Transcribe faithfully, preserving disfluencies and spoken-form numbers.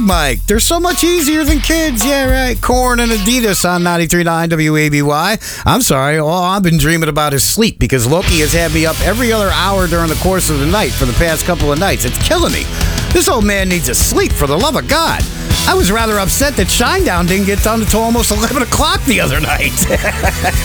dog, Mike. They're so much easier than kids. Yeah, right. Corn and Adidas on ninety-three point nine W A B Y. I'm sorry. All I've been dreaming about is sleep because Loki has had me up every other hour during the course of the night for the past couple of nights. It's killing me. This old man needs to sleep, for the love of God. I was rather upset that Shinedown didn't get done until almost eleven o'clock the other night.